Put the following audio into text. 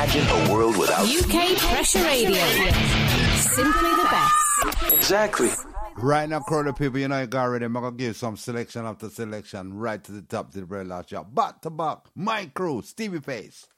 Imagine a world without UK Pressure Radio. Simply the best. Exactly. Right now, crowd of people, you know you got already. I'm going to give some selection after selection right to the top to the very last job. Back to back, my crew, Stevie Face.